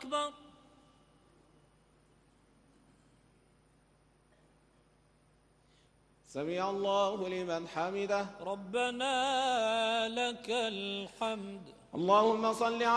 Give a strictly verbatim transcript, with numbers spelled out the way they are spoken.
أكبر. سمع الله لمن حمده. ربنا لك الحمد. اللهم صل على